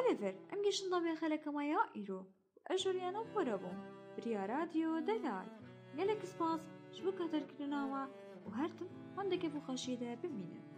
بەلێڤەر ئەم گەشتم بێ خەلەکەمەیە ئیرۆ و ئەژۆریانە وەرە بووم بریا رادیۆ دەلال gelek spas ji bo katerkirinawa û her tim wendekî xweşiyê de bimîne.